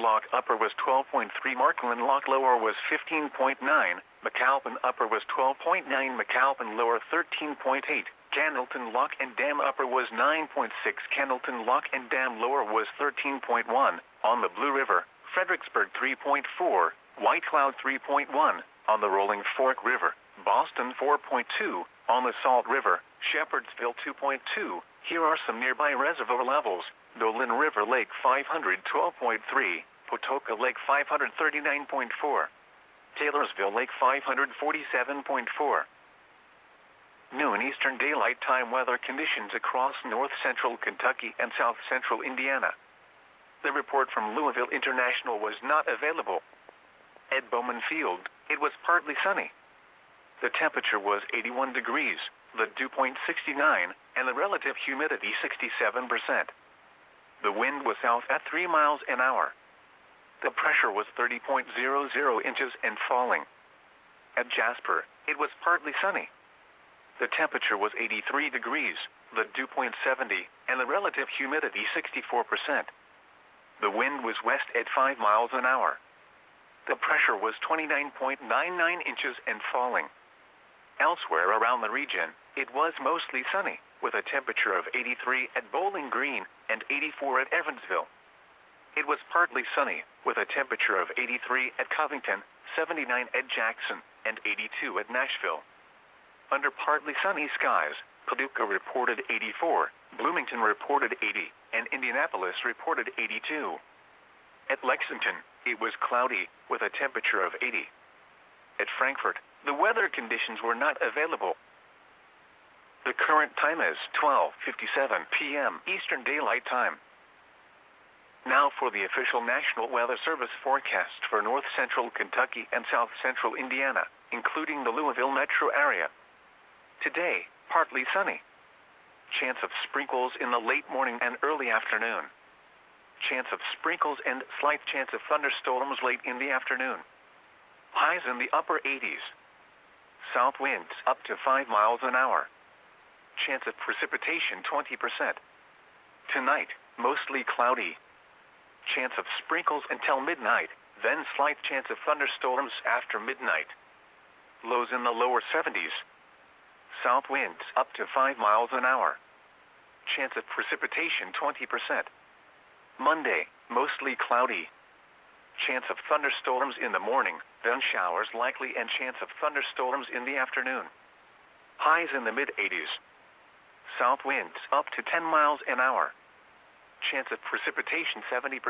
Lock Upper was 12.3, Markland Lock Lower was 15.9, McAlpin Upper was 12.9, McAlpin Lower 13.8, Candleton Lock and Dam Upper was 9.6, Candleton Lock and Dam Lower was 13.1, on the Blue River, Fredericksburg 3.4, White Cloud 3.1, on the Rolling Fork River, Boston 4.2, on the Salt River, Shepherdsville 2.2. Here are some nearby reservoir levels: Dolan River Lake 512.3, Patoka Lake 539.4, Taylorsville Lake 547.4. Noon Eastern Daylight Time weather conditions across north central Kentucky and south central Indiana. The report from Louisville International was not available. At Bowman Field, it was partly sunny. The temperature was 81 degrees, the dew point 69, and the relative humidity 67%. The wind was south at 3 miles an hour. The pressure was 30.00 inches and falling. At Jasper, it was partly sunny. The temperature was 83 degrees, the dew point 70, and the relative humidity 64%. The wind was west at 5 miles an hour. The pressure was 29.99 inches and falling. Elsewhere around the region, it was mostly sunny, with a temperature of 83 at Bowling Green and 84 at Evansville. It was partly sunny, with a temperature of 83 at Covington, 79 at Jackson, and 82 at Nashville. Under partly sunny skies, Paducah reported 84, Bloomington reported 80, and Indianapolis reported 82. At Lexington, it was cloudy, with a temperature of 80. At Frankfort, the weather conditions were not available. The current time is 12:57 p.m. Eastern Daylight Time. Now for the official National Weather Service forecast for north central Kentucky and south central Indiana, including the Louisville metro area. Today, partly sunny. Chance of sprinkles in the late morning and early afternoon. Chance of sprinkles and slight chance of thunderstorms late in the afternoon. Highs in the upper 80s. South winds up to 5 miles an hour. Chance of precipitation 20%. Tonight, mostly cloudy. Chance of sprinkles until midnight, then slight chance of thunderstorms after midnight. Lows in the lower 70s. South winds up to 5 miles an hour. Chance of precipitation 20%. Monday, mostly cloudy. Chance of thunderstorms in the morning, then showers likely and chance of thunderstorms in the afternoon. Highs in the mid-80s. South winds up to 10 miles an hour. Chance of precipitation 70%.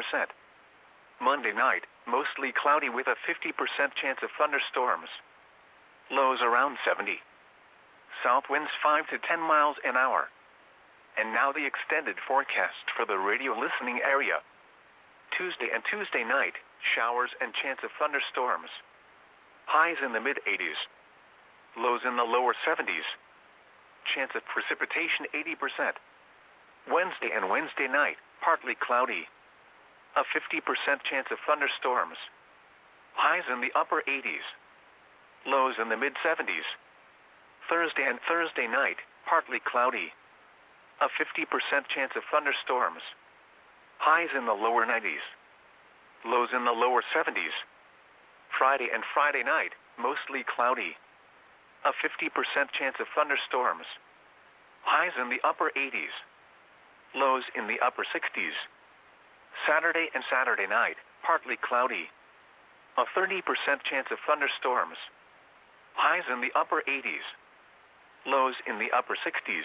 Monday night, mostly cloudy with a 50% chance of thunderstorms. Lows around 70. South winds 5 to 10 miles an hour. And now the extended forecast for the radio listening area. Tuesday and Tuesday night, showers and chance of thunderstorms. Highs in the mid-80s. Lows in the lower 70s. Chance of precipitation 80%. Wednesday and Wednesday night, partly cloudy. A 50% chance of thunderstorms. Highs in the upper 80s. Lows in the mid-70s. Thursday and Thursday night, partly cloudy. A 50% chance of thunderstorms. Highs in the lower 90s. Lows in the lower 70s. Friday and Friday night, mostly cloudy. A 50% chance of thunderstorms. Highs in the upper 80s. Lows in the upper 60s. Saturday and Saturday night, partly cloudy. A 30% chance of thunderstorms. Highs in the upper 80s. Lows in the upper 60s.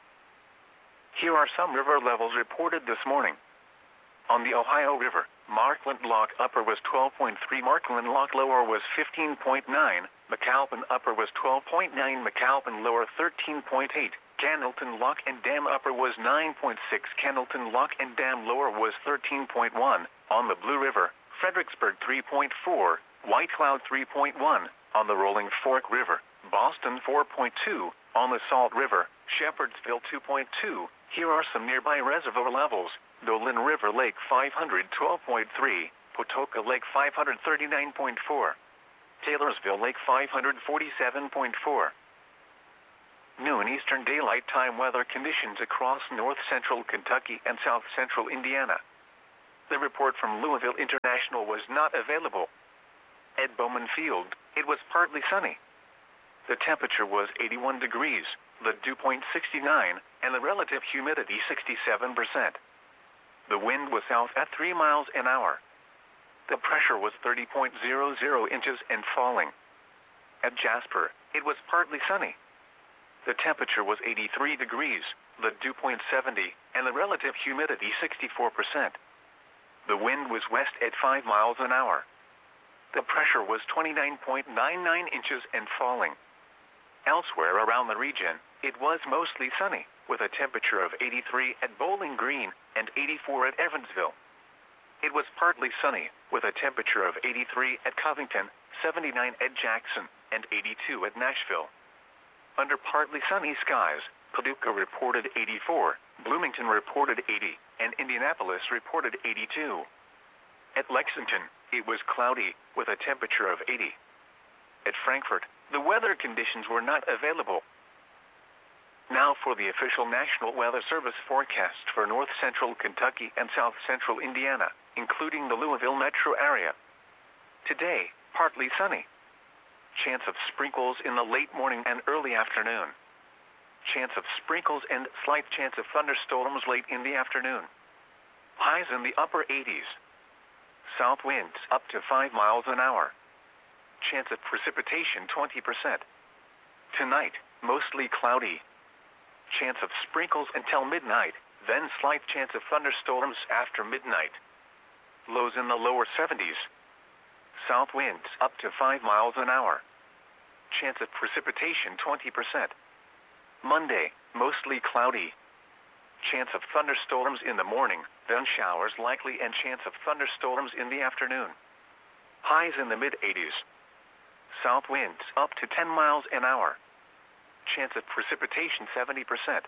Here are some river levels reported this morning. On the Ohio River, Markland Lock Upper was 12.3, Markland Lock Lower was 15.9, McAlpin Upper was 12.9, McAlpin Lower 13.8, Candleton Lock and Dam Upper was 9.6, Candleton Lock and Dam Lower was 13.1, on the Blue River, Fredericksburg 3.4, White Cloud 3.1, on the Rolling Fork River, Boston 4.2, on the Salt River, Shepherdsville 2.2. Here are some nearby reservoir levels: Dolan River Lake 512.3, Patoka Lake 539.4, Taylorsville Lake 547.4. Noon Eastern Daylight Time weather conditions across north central Kentucky and south central Indiana. The report from Louisville International was not available. At Bowman Field, it was partly sunny. The temperature was 81 degrees, the dew point 69, and the relative humidity 67%. The wind was south at 3 miles an hour. The pressure was 30.00 inches and falling. At Jasper, it was partly sunny. The temperature was 83 degrees, the dew point 70, and the relative humidity 64%. The wind was west at 5 miles an hour. The pressure was 29.99 inches and falling. Elsewhere around the region, it was mostly sunny, with a temperature of 83 at Bowling Green and 84 at Evansville. It was partly sunny, with a temperature of 83 at Covington, 79 at Jackson, and 82 at Nashville. Under partly sunny skies, Paducah reported 84, Bloomington reported 80, and Indianapolis reported 82. At Lexington, it was cloudy, with a temperature of 80. At Frankfort, the weather conditions were not available. Now for the official National Weather Service forecast for north central Kentucky and south central Indiana, including the Louisville metro area. Today, partly sunny. Chance of sprinkles in the late morning and early afternoon. Chance of sprinkles and slight chance of thunderstorms late in the afternoon. Highs in the upper 80s. South winds up to 5 miles an hour. Chance of precipitation 20%. Tonight, mostly cloudy. Chance of sprinkles until midnight, then slight chance of thunderstorms after midnight. Lows in the lower 70s. South winds up to 5 miles an hour. Chance of precipitation 20%. Monday, mostly cloudy. Chance of thunderstorms in the morning, then showers likely and chance of thunderstorms in the afternoon. Highs in the mid-80s. South winds up to 10 miles an hour. Chance of precipitation 70%.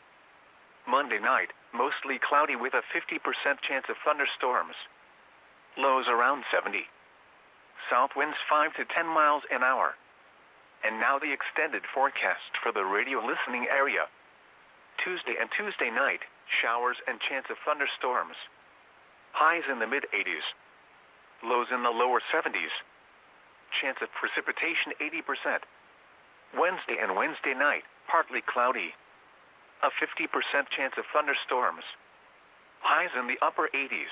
Monday night, mostly cloudy with a 50% chance of thunderstorms. Lows around 70. South winds 5 to 10 miles an hour. And now the extended forecast for the radio listening area. Tuesday and Tuesday night, showers and chance of thunderstorms. Highs in the mid-80s. Lows in the lower 70s. Chance of precipitation 80%. Wednesday and Wednesday night, partly cloudy. A 50% chance of thunderstorms. Highs in the upper 80s.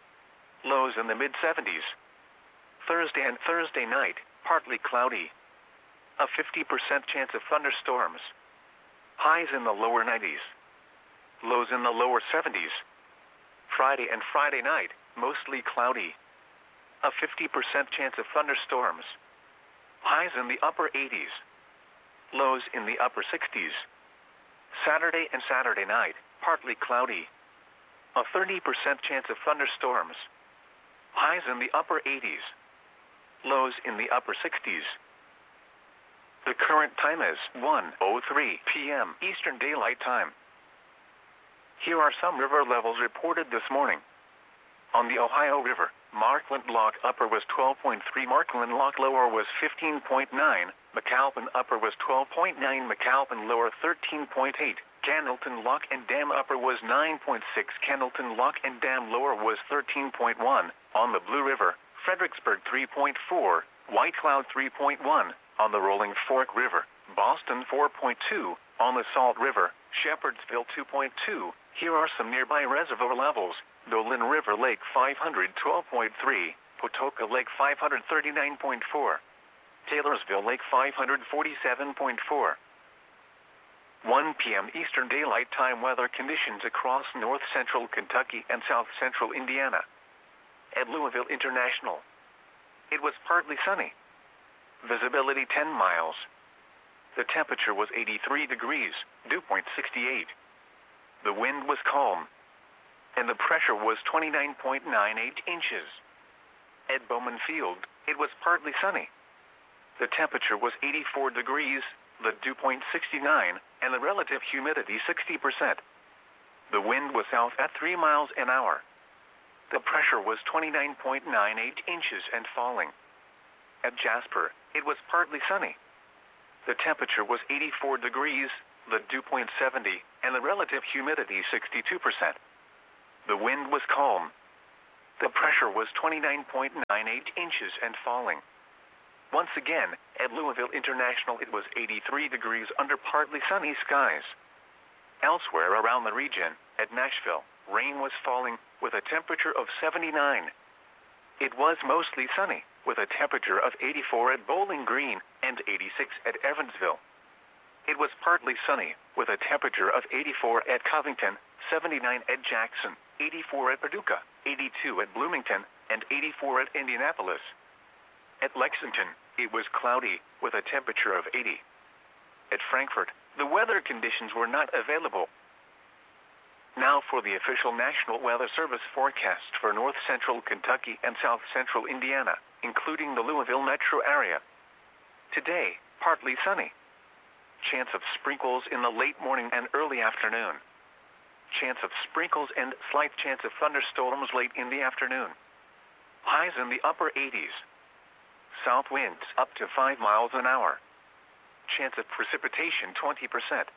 Lows in the mid-70s. Thursday and Thursday night, partly cloudy. A 50% chance of thunderstorms. Highs in the lower 90s. Lows in the lower 70s. Friday and Friday night, mostly cloudy. A 50% chance of thunderstorms. Highs in the upper 80s. Lows in the upper 60s. Saturday and Saturday night, partly cloudy. A 30% chance of thunderstorms. Highs in the upper 80s. Lows in the upper 60s. The current time is 1:03 p.m. Eastern Daylight Time. Here are some river levels reported this morning. On the Ohio River, Markland Lock Upper was 12.3, Markland Lock Lower was 15.9, McAlpin Upper was 12.9, McAlpin Lower 13.8, Candleton Lock and Dam Upper was 9.6, Candleton Lock and Dam Lower was 13.1. On the Blue River, Fredericksburg 3.4, White Cloud 3.1. On the Rolling Fork River, Boston 4.2. On the Salt River, Shepherdsville 2.2. Here are some nearby reservoir levels. Dolan River Lake 512.3, Patoka Lake 539.4, Taylorsville Lake 547.4. 1 p.m. Eastern Daylight Time weather conditions across north central Kentucky and south central Indiana. At Louisville International, it was partly sunny. Visibility 10 miles. The temperature was 83 degrees, dew point 68. The wind was calm, and the pressure was 29.98 inches. At Bowman Field, it was partly sunny. The temperature was 84 degrees, the dew point 69, and the relative humidity 60%. The wind was south at 3 miles an hour. The pressure was 29.98 inches and falling. At Jasper, it was partly sunny. The temperature was 84 degrees, the dew point 70, and the relative humidity 62%. The wind was calm, The pressure was 29.98 inches and falling. Once again, at Louisville International it was 83 degrees under partly sunny skies. Elsewhere around the region, at Nashville, rain was falling with a temperature of 79. It was mostly sunny, with a temperature of 84 at Bowling Green and 86 at Evansville. It was partly sunny, with a temperature of 84 at Covington, 79 at Jackson, 84 at Paducah, 82 at Bloomington, and 84 at Indianapolis. At Lexington, it was cloudy, with a temperature of 80. At Frankfort, the weather conditions were not available. Now for the official National Weather Service forecast for north central Kentucky and south central Indiana, including the Louisville metro area. Today, partly sunny. Chance of sprinkles in the late morning and early afternoon. Chance of sprinkles and slight chance of thunderstorms late in the afternoon. Highs in the upper 80s. South winds up to 5 miles an hour. Chance of precipitation 20%.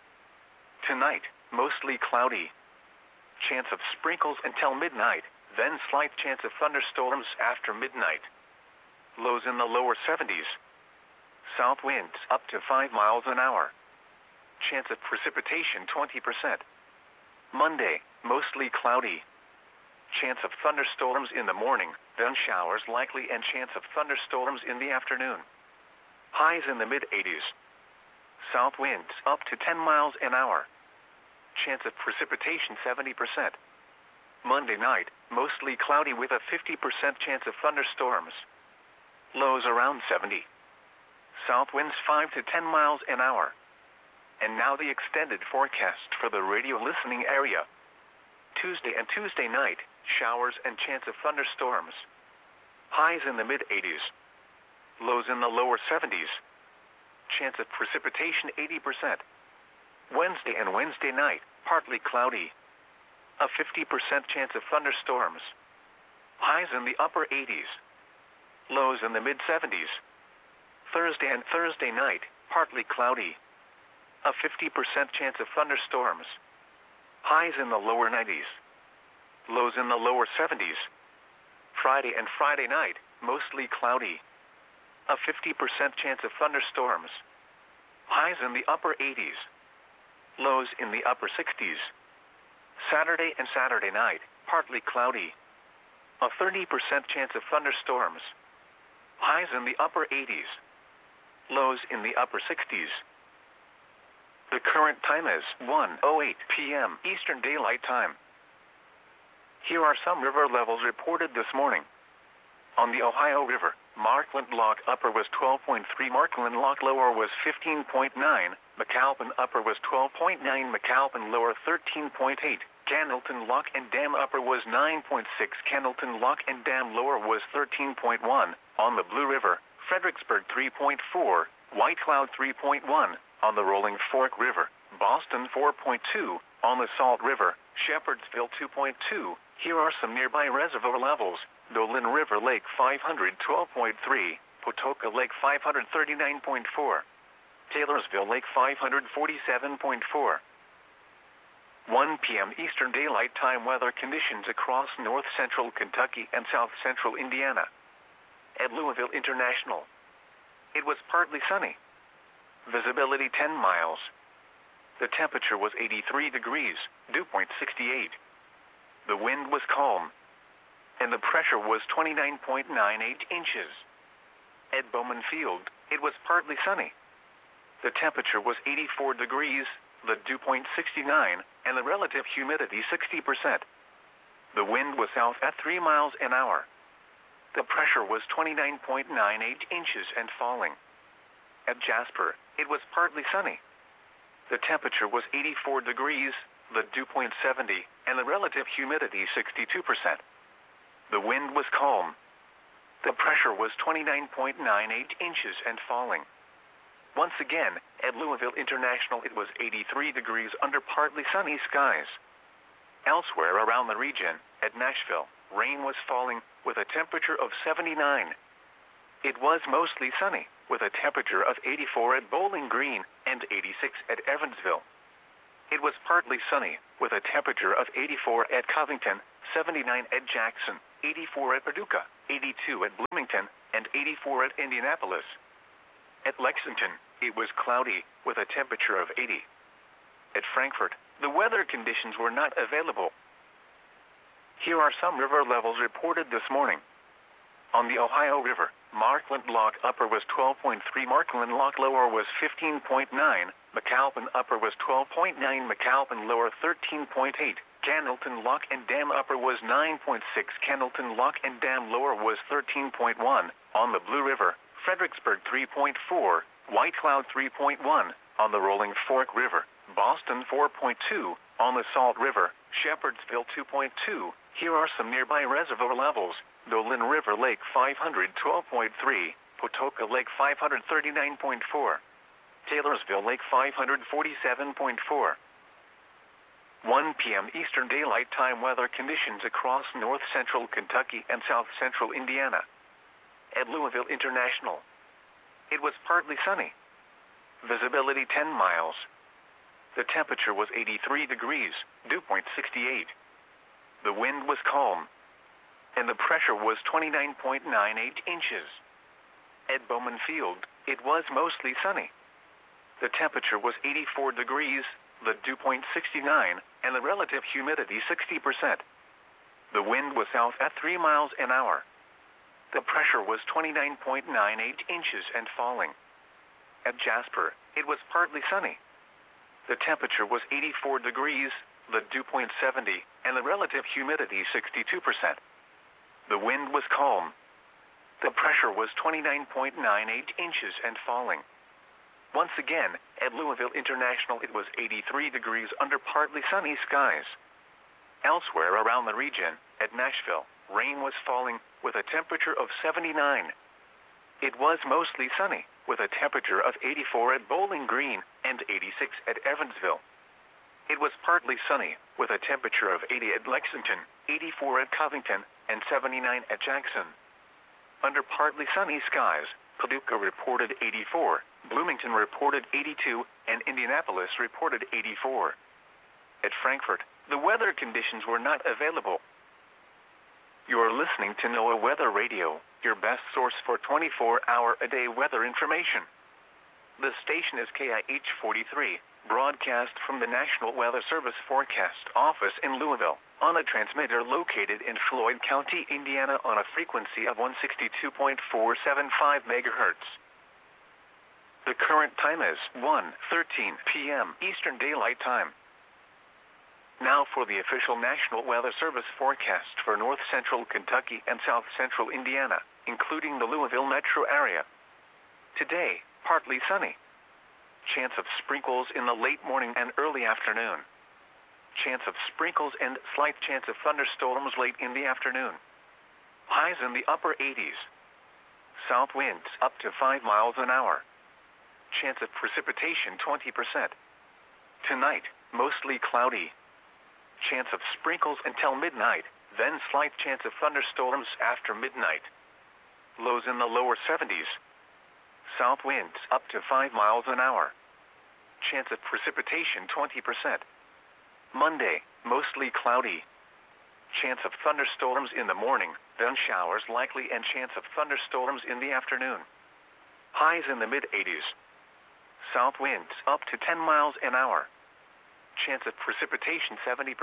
Tonight, mostly cloudy. Chance of sprinkles until midnight, then slight chance of thunderstorms after midnight. Lows in the lower 70s. South winds up to 5 miles an hour. Chance of precipitation 20%. Monday, mostly cloudy. Chance of thunderstorms in the morning, then showers likely and chance of thunderstorms in the afternoon. Highs in the mid-80s. South winds up to 10 miles an hour. Chance of precipitation 70%. Monday night, mostly cloudy with a 50% chance of thunderstorms. Lows around 70. South winds 5 to 10 miles an hour. And now the extended forecast for the radio listening area. Tuesday and Tuesday night, showers and chance of thunderstorms. Highs in the mid-80s. Lows in the lower 70s. Chance of precipitation 80%. Wednesday and Wednesday night, partly cloudy. A 50% chance of thunderstorms. Highs in the upper 80s. Lows in the mid-70s. Thursday and Thursday night, partly cloudy. A 50% chance of thunderstorms. Highs in the lower 90s. Lows in the lower 70s. Friday and Friday night, mostly cloudy. A 50% chance of thunderstorms. Highs in the upper 80s. Lows in the upper 60s. Saturday and Saturday night, partly cloudy. A 30% chance of thunderstorms. Highs in the upper 80s. Lows in the upper 60s. The current time is 1:08 p.m. Eastern Daylight Time. Here are some river levels reported this morning. On the Ohio River, Markland Lock Upper was 12.3, Markland Lock Lower was 15.9, McAlpin Upper was 12.9, McAlpin Lower 13.8, Candleton Lock and Dam Upper was 9.6, Candleton Lock and Dam Lower was 13.1. On the Blue River, Fredericksburg 3.4, White Cloud 3.1. On the Rolling Fork River, Boston 4.2. On the Salt River, Shepherdsville 2.2. Here are some nearby reservoir levels. Dolan River Lake 512.3, Patoka Lake 539.4, Taylorsville Lake 547.4. 1 p.m. Eastern Daylight Time weather conditions across north central Kentucky and south central Indiana. At Louisville International, it was partly sunny. Visibility 10 miles. The temperature was 83 degrees, dew point 68. The wind was calm, and the pressure was 29.98 inches. At Bowman Field, it was partly sunny. The temperature was 84 degrees, the dew point 69, and the relative humidity 60%. The wind was south at 3 miles an hour. The pressure was 29.98 inches and falling. At Jasper, it was partly sunny. The temperature was 84 degrees, the dew point 70, and the relative humidity 62%. The wind was calm. The pressure was 29.98 inches and falling. Once again, at Louisville International it was 83 degrees under partly sunny skies. Elsewhere around the region, at Nashville, rain was falling with a temperature of 79. It was mostly sunny, with a temperature of 84 at Bowling Green and 86 at Evansville. It was partly sunny, with a temperature of 84 at Covington, 79 at Jackson, 84 at Paducah, 82 at Bloomington, and 84 at Indianapolis. At Lexington, it was cloudy, with a temperature of 80. At Frankfort, the weather conditions were not available. Here are some river levels reported this morning. On the Ohio River, Markland Lock Upper was 12.3, Markland Lock Lower was 15.9, McAlpin Upper was 12.9, McAlpin Lower 13.8, Candleton Lock and Dam Upper was 9.6, Candleton Lock and Dam Lower was 13.1. On the Blue River, Fredericksburg 3.4, White Cloud 3.1. On the Rolling Fork River, Boston 4.2. On the Salt River, Shepherdsville 2.2. Here are some nearby reservoir levels. Dolan River Lake 512.3, Patoka Lake 539.4, Taylorsville Lake 547.4. 1 p.m. Eastern Daylight Time weather conditions across north central Kentucky and south central Indiana. At Louisville International, it was partly sunny. Visibility 10 miles. The temperature was 83 degrees, dew point 68. The wind was calm, and the pressure was 29.98 inches. At Bowman Field, it was mostly sunny. The temperature was 84 degrees, the dew point 69, and the relative humidity 60%. The wind was south at 3 miles an hour. The pressure was 29.98 inches and falling. At Jasper, it was partly sunny. The temperature was 84 degrees, the dew point 70, and the relative humidity 62%. The wind was calm. The pressure was 29.98 inches and falling. Once again, at Louisville International, it was 83 degrees under partly sunny skies. Elsewhere around the region, at Nashville, rain was falling with a temperature of 79. It was mostly sunny, with a temperature of 84 at Bowling Green and 86 at Evansville. It was partly sunny, with a temperature of 80 at Lexington, 84 at Covington, and 79 at Jackson. Under partly sunny skies, Paducah reported 84, Bloomington reported 82, and Indianapolis reported 84. At Frankfort, the weather conditions were not available. You are listening to NOAA Weather Radio, your best source for 24-hour-a-day weather information. The station is KIH 43, broadcast from the National Weather Service Forecast Office in Louisville, on a transmitter located in Floyd County, Indiana, on a frequency of 162.475 megahertz. The current time is 1:13 p.m. Eastern Daylight Time. Now for the official National Weather Service forecast for north central Kentucky and south central Indiana, including the Louisville metro area. Today, partly sunny. Chance of sprinkles in the late morning and early afternoon. Chance of sprinkles and slight chance of thunderstorms late in the afternoon. Highs in the upper 80s. South winds up to 5 miles an hour. Chance of precipitation 20%. Tonight, mostly cloudy. Chance of sprinkles until midnight, then slight chance of thunderstorms after midnight. Lows in the lower 70s. South winds up to 5 miles an hour. Chance of precipitation 20%. Monday, mostly cloudy. Chance of thunderstorms in the morning, then showers likely and chance of thunderstorms in the afternoon. Highs in the mid-80s. South winds up to 10 miles an hour. Chance of precipitation 70%.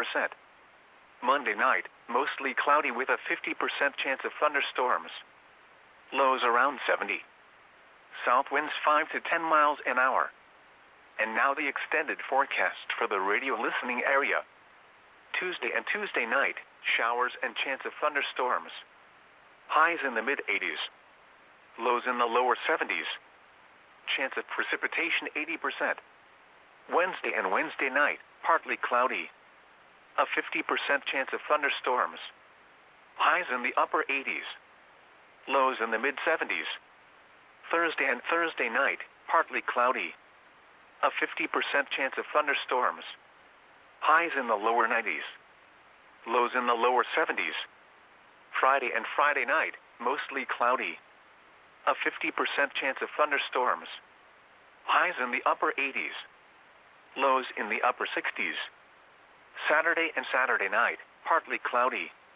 Monday night, mostly cloudy with a 50% chance of thunderstorms. Lows around 70. South winds 5 to 10 miles an hour. And now the extended forecast for the radio listening area. Tuesday and Tuesday night, showers and chance of thunderstorms. Highs in the mid-80s. Lows in the lower 70s. Chance of precipitation 80%. Wednesday and Wednesday night, partly cloudy. A 50% chance of thunderstorms. Highs in the upper 80s. Lows in the mid-70s. Thursday and Thursday night, partly cloudy. A 50% chance of thunderstorms. Highs in the lower 90s. Lows in the lower 70s. Friday and Friday night, mostly cloudy. A 50% chance of thunderstorms. Highs in the upper 80s. Lows in the upper 60s. Saturday and Saturday night, partly cloudy.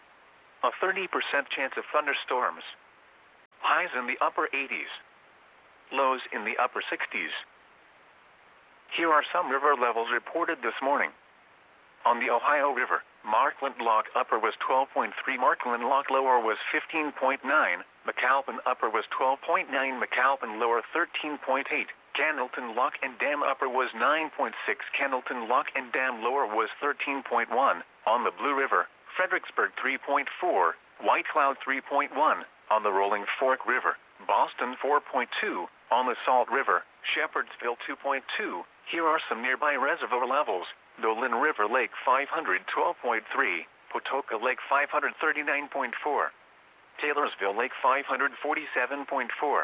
A 30% chance of thunderstorms. Highs in the upper 80s. Lows in the upper 60s. Here are some river levels reported this morning. On the Ohio River, Markland Lock Upper was 12.3, Markland Lock Lower was 15.9, McAlpin Upper was 12.9, McAlpin Lower 13.8, Candleton Lock and Dam Upper was 9.6, Candleton Lock and Dam Lower was 13.1. On the Blue River, Fredericksburg 3.4, White Cloud 3.1. On the Rolling Fork River, Boston 4.2. On the Salt River, Shepherdsville 2.2. Here are some nearby reservoir levels. Dolan River Lake 512.3, Patoka Lake 539.4, Taylorsville Lake 547.4.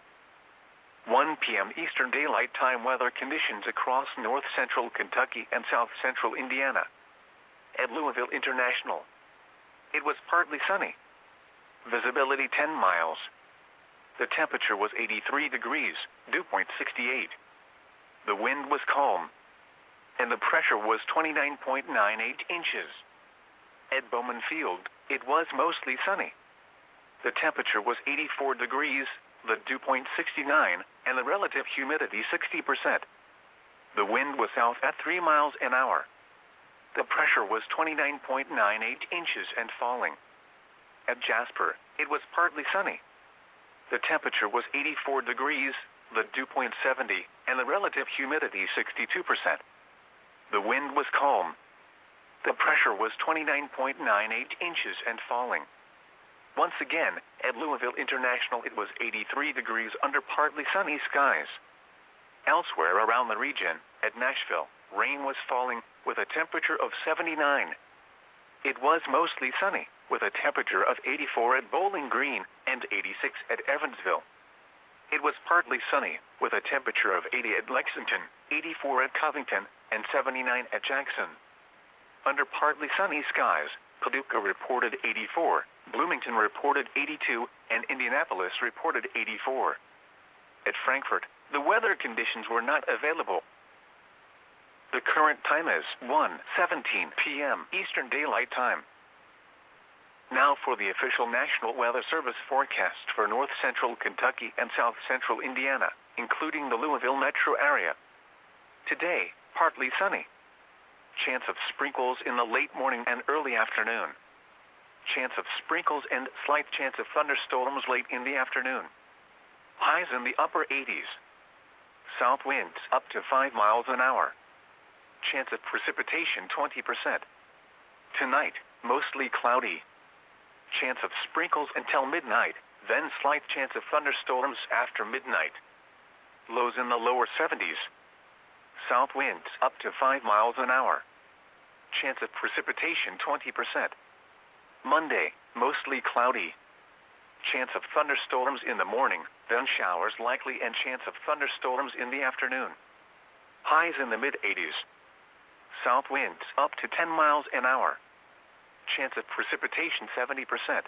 1 p.m. Eastern Daylight Time weather conditions across north central Kentucky and south central Indiana. At Louisville International, it was partly sunny. Visibility 10 miles. The temperature was 83 degrees, dew point 68. The wind was calm, and the pressure was 29.98 inches. At Bowman Field, it was mostly sunny. The temperature was 84 degrees, the dew point 69, and the relative humidity 60%. The wind was south at 3 miles an hour. The pressure was 29.98 inches and falling. At Jasper, it was partly sunny. The temperature was 84 degrees, the dew point 70, and the relative humidity 62%. The wind was calm. The pressure was 29.98 inches and falling. Once again, at Louisville International it was 83 degrees under partly sunny skies. Elsewhere around the region, at Nashville, rain was falling with a temperature of 79. It was mostly sunny, with a temperature of 84 at Bowling Green and 86 at Evansville. It was partly sunny, with a temperature of 80 at Lexington, 84 at Covington, and 79 at Jackson. Under partly sunny skies, Paducah reported 84, Bloomington reported 82, and Indianapolis reported 84. At Frankfort, the weather conditions were not available. The current time is 1:17 p.m. Eastern Daylight Time. Now for the official National Weather Service forecast for north central Kentucky and south central Indiana, including the Louisville metro area. Today, partly sunny. Chance of sprinkles in the late morning and early afternoon. Chance of sprinkles and slight chance of thunderstorms late in the afternoon. Highs in the upper 80s. South winds up to 5 miles an hour. Chance of precipitation 20%. Tonight, mostly cloudy. Chance of sprinkles until midnight, then slight chance of thunderstorms after midnight. Lows in the lower 70s. South winds up to 5 miles an hour. Chance of precipitation 20%. Monday, mostly cloudy. Chance of thunderstorms in the morning, then showers likely and chance of thunderstorms in the afternoon. Highs in the mid-80s. South winds up to 10 miles an hour. Chance of precipitation 70%.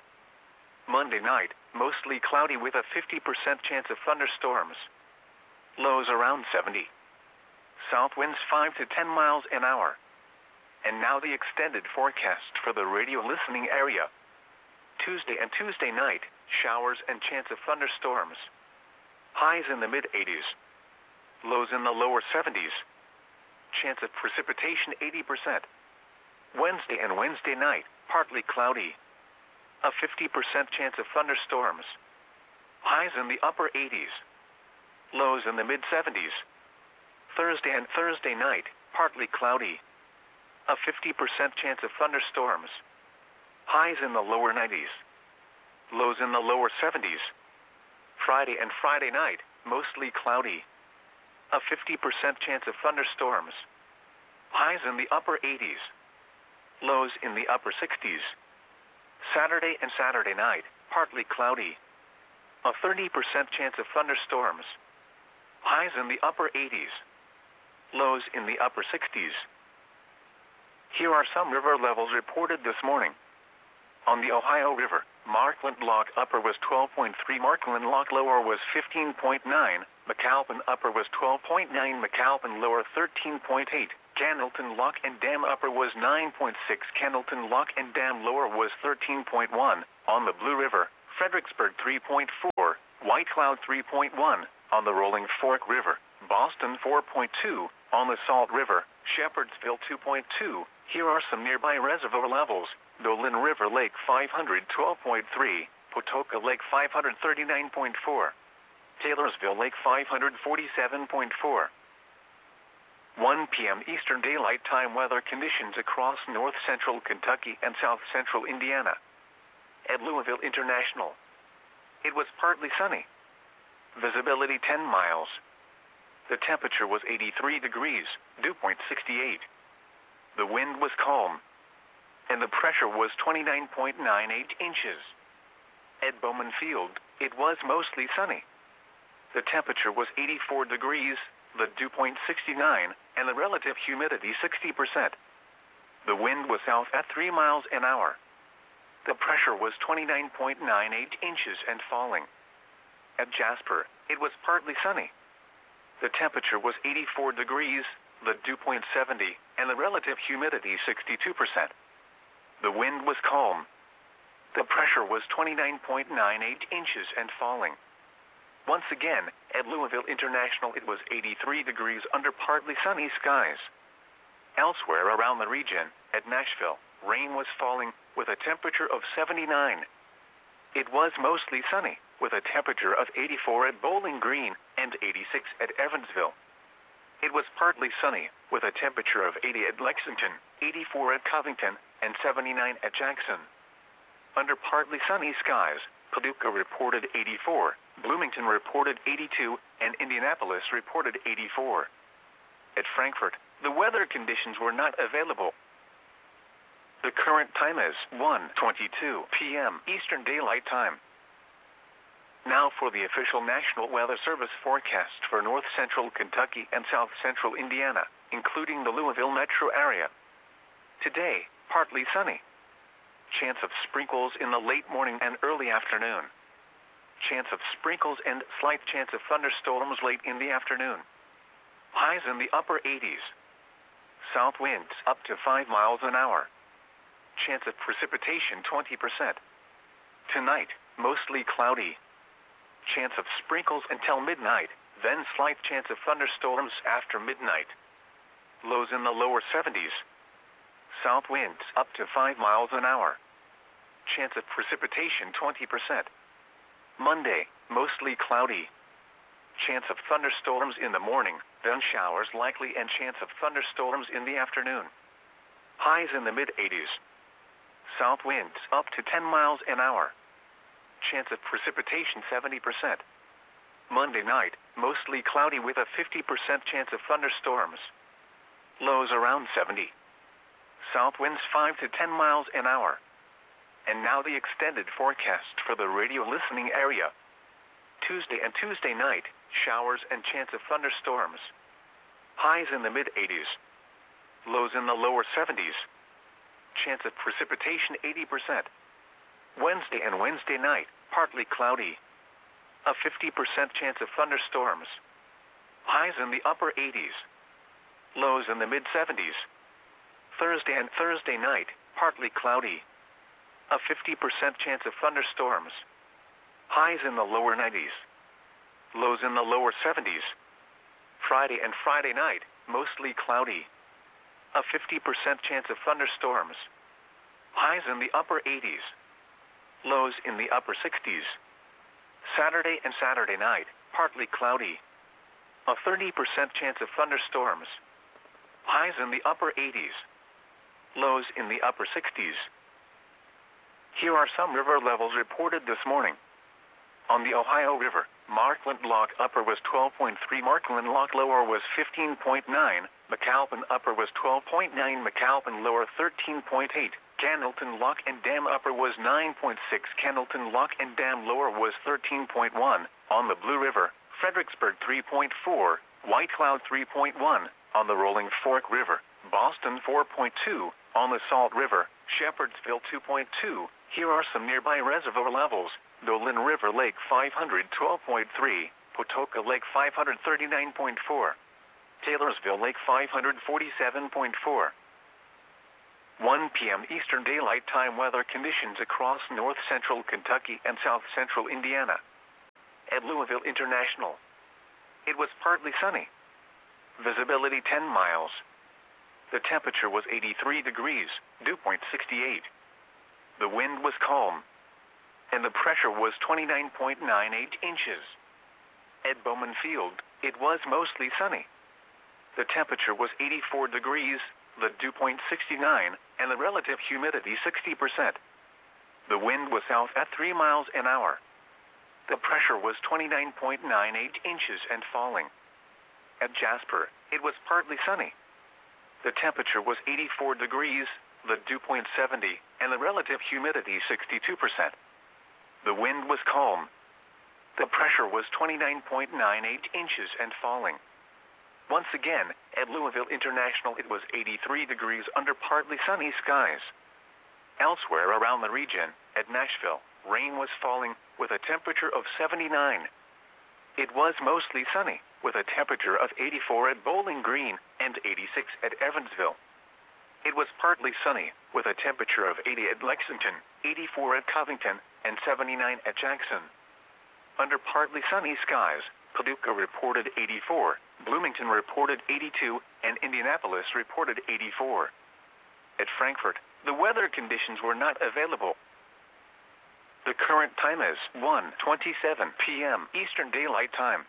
Monday night, mostly cloudy with a 50% chance of thunderstorms. Lows around 70. South winds 5 to 10 miles an hour. And now the extended forecast for the radio listening area. Tuesday and Tuesday night, showers and chance of thunderstorms. Highs in the mid-80s. Lows in the lower 70s. Chance of precipitation 80%. Wednesday and Wednesday night, partly cloudy. A 50% chance of thunderstorms. Highs in the upper 80s. Lows in the mid-70s. Thursday and Thursday night, partly cloudy. A 50% chance of thunderstorms. Highs in the lower 90s. Lows in the lower 70s. Friday and Friday night, mostly cloudy. A 50% chance of thunderstorms. Highs in the upper 80s. Lows in the upper 60s. Saturday and Saturday night, partly cloudy. A 30% chance of thunderstorms. Highs in the upper 80s. Lows in the upper 60s. Here are some river levels reported this morning. On the Ohio River, Markland Lock Upper was 12.3, Markland Lock Lower was 15.9, McAlpin Upper was 12.9, McAlpin Lower 13.8, Candleton Lock and Dam Upper was 9.6. Candleton Lock and Dam Lower was 13.1. On the Blue River, Fredericksburg 3.4. White Cloud 3.1. On the Rolling Fork River, Boston 4.2. On the Salt River, Shepherdsville 2.2. Here are some nearby reservoir levels. Dolan River Lake 512.3. Patoka Lake 539.4. Taylorsville Lake 547.4. 1 p.m. Eastern Daylight Time weather conditions across north central Kentucky and south central Indiana. At Louisville International, it was partly sunny. Visibility 10 miles. The temperature was 83 degrees, dew point 68. The wind was calm, and the pressure was 29.98 inches. At Bowman Field, it was mostly sunny. The temperature was 84 degrees, the dew point 69, and the relative humidity 60%. The wind was south at 3 miles an hour. The pressure was 29.98 inches and falling. At Jasper, it was partly sunny. The temperature was 84 degrees, the dew point 70, and the relative humidity 62%. The wind was calm. The pressure was 29.98 inches and falling. Once again, at Louisville International, it was 83 degrees under partly sunny skies. Elsewhere around the region, at Nashville, rain was falling with a temperature of 79. It was mostly sunny, with a temperature of 84 at Bowling Green and 86 at Evansville. It was partly sunny, with a temperature of 80 at Lexington, 84 at Covington, and 79 at Jackson. Under partly sunny skies, Paducah reported 84, Bloomington reported 82, and Indianapolis reported 84. At Frankfort, the weather conditions were not available. The current time is 1:22 p.m. Eastern Daylight Time. Now for the official National Weather Service forecast for north central Kentucky and south central Indiana, including the Louisville metro area. Today, partly sunny. Chance of sprinkles in the late morning and early afternoon. Chance of sprinkles and slight chance of thunderstorms late in the afternoon. Highs in the upper 80s. South winds up to 5 miles an hour. Chance of precipitation 20%. Tonight, mostly cloudy. Chance of sprinkles until midnight, then slight chance of thunderstorms after midnight. Lows in the lower 70s. South winds up to 5 miles an hour. Chance of precipitation 20%. Monday, mostly cloudy. Chance of thunderstorms in the morning, then showers likely and chance of thunderstorms in the afternoon. Highs in the mid-80s. South winds up to 10 miles an hour. Chance of precipitation 70%. Monday night, mostly cloudy with a 50% chance of thunderstorms. Lows around 70. South winds 5 to 10 miles an hour. And now the extended forecast for the radio listening area. Tuesday and Tuesday night, showers and chance of thunderstorms. Highs in the mid-80s. Lows in the lower 70s. Chance of precipitation 80%. Wednesday and Wednesday night, partly cloudy. A 50% chance of thunderstorms. Highs in the upper 80s. Lows in the mid-70s. Thursday and Thursday night, partly cloudy. A 50% chance of thunderstorms. Highs in the lower 90s. Lows in the lower 70s. Friday and Friday night, mostly cloudy. A 50% chance of thunderstorms. Highs in the upper 80s. Lows in the upper 60s. Saturday and Saturday night, partly cloudy. A 30% chance of thunderstorms. Highs in the upper 80s. Lows in the upper 60s. Here are some river levels reported this morning. On the Ohio River, Markland Lock Upper was 12.3, Markland Lock Lower was 15.9, McAlpin Upper was 12.9, McAlpin Lower 13.8, Candleton Lock and Dam Upper was 9.6, Candleton Lock and Dam Lower was 13.1, on the Blue River, Fredericksburg 3.4, White Cloud 3.1, on the Rolling Fork River, Boston 4.2, on the Salt River, Shepherdsville 2.2. Here are some nearby reservoir levels. Dolan River Lake 512.3, Patoka Lake 539.4, Taylorsville Lake 547.4. 1 p.m. Eastern Daylight Time weather conditions across north central Kentucky and south central Indiana. At Louisville International, it was partly sunny. Visibility 10 miles. The temperature was 83 degrees, dew point 68. The wind was calm, and the pressure was 29.98 inches. At Bowman Field, it was mostly sunny. The temperature was 84 degrees, the dew point 69, and the relative humidity 60%. The wind was south at 3 miles an hour. The pressure was 29.98 inches and falling. At Jasper, it was partly sunny. The temperature was 84 degrees, the dew point 70, and the relative humidity 62%. The wind was calm. The pressure was 29.98 inches and falling. Once again, at Louisville International it was 83 degrees under partly sunny skies. Elsewhere around the region, at Nashville, rain was falling with a temperature of 79. It was mostly sunny, with a temperature of 84 at Bowling Green and 86 at Evansville. It was partly sunny, with a temperature of 80 at Lexington, 84 at Covington, and 79 at Jackson. Under partly sunny skies, Paducah reported 84, Bloomington reported 82, and Indianapolis reported 84. At Frankfort, the weather conditions were not available. The current time is 1:27 p.m. Eastern Daylight Time.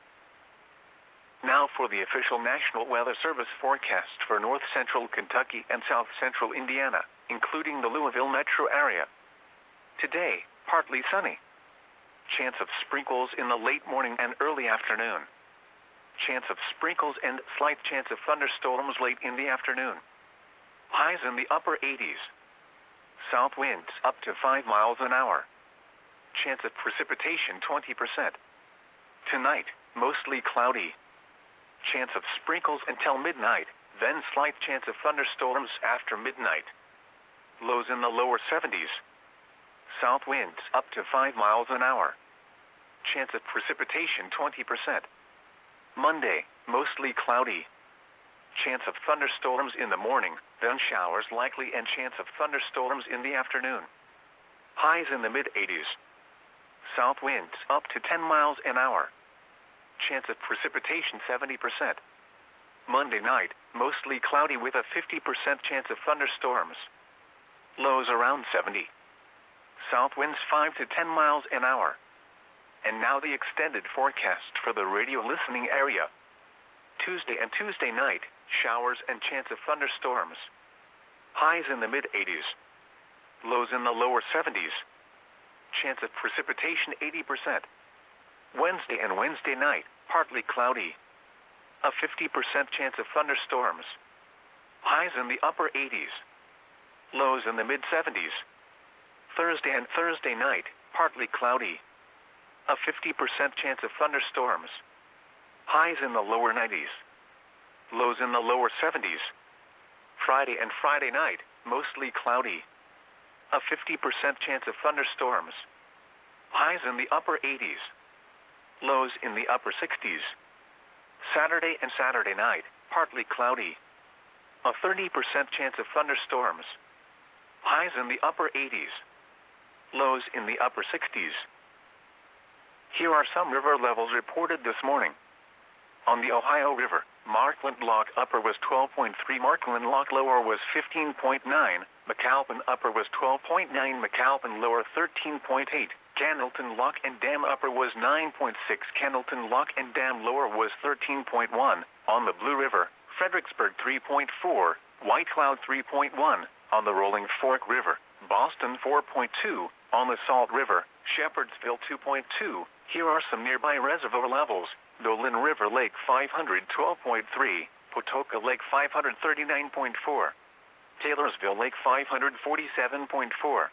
Now for the official National Weather Service forecast for north central Kentucky and south central Indiana, including the Louisville metro area. Today, partly sunny. Chance of sprinkles in the late morning and early afternoon. Chance of sprinkles and slight chance of thunderstorms late in the afternoon. Highs in the upper 80s. South winds up to 5 miles an hour. Chance of precipitation 20%. Tonight, mostly cloudy. Chance of sprinkles until midnight, then slight chance of thunderstorms after midnight. Lows in the lower 70s. South winds up to 5 miles an hour. Chance of precipitation 20%. Monday, mostly cloudy. Chance of thunderstorms in the morning, then showers likely and chance of thunderstorms in the afternoon. Highs in the mid-80s. South winds up to 10 miles an hour. Chance of precipitation 70%. Monday night, mostly cloudy with a 50% chance of thunderstorms. Lows around 70. South winds 5 to 10 miles an hour. And now the extended forecast for the radio listening area. Tuesday and Tuesday night, showers and chance of thunderstorms. Highs in the mid-80s. Lows in the lower 70s. Chance of precipitation 80%. Wednesday and Wednesday night, partly cloudy. A 50% chance of thunderstorms. Highs in the upper 80s. Lows in the mid-70s. Thursday and Thursday night, partly cloudy. A 50% chance of thunderstorms. Highs in the lower 90s. Lows in the lower 70s. Friday and Friday night, mostly cloudy. A 50% chance of thunderstorms. Highs in the upper 80s. Lows in the upper 60s. Saturday and Saturday night, partly cloudy. A 30% chance of thunderstorms. Highs in the upper 80s. Lows in the upper 60s. Here are some river levels reported this morning. On the Ohio River, Markland Lock Upper was 12.3, Markland Lock Lower was 15.9, McAlpin Upper was 12.9, McAlpin Lower 13.8, Candleton Lock and Dam Upper was 9.6, Candleton Lock and Dam Lower was 13.1, on the Blue River, Fredericksburg 3.4, White Cloud 3.1, on the Rolling Fork River, Boston 4.2, on the Salt River, Shepherdsville 2.2. Here are some nearby reservoir levels. Dolan River Lake 512.3, Pawtoka Lake 539.4, Taylorsville Lake 547.4.